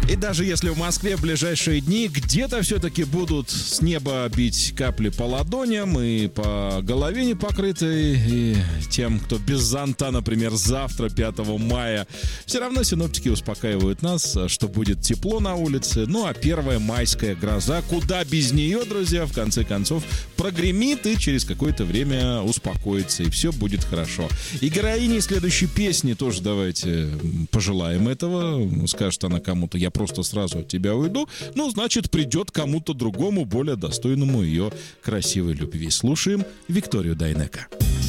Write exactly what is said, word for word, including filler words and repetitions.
И даже если в Москве в ближайшие дни где-то все-таки будут с неба бить капли по ладоням и по голове не покрытой, и тем, кто без зонта, например, завтра, пятого мая, все равно синоптики успокаивают нас, что будет тепло на улице. Ну а первая майская гроза, куда без нее, друзья, в конце концов, прогремит и через какое-то время успокоится, и все будет хорошо. И героине следующей песни тоже давайте пожелаем этого. Скажет она кому-то: я просто сразу от тебя уйду, ну, значит, придет кому-то другому, более достойному ее красивой любви. Слушаем Викторию Дайнеко.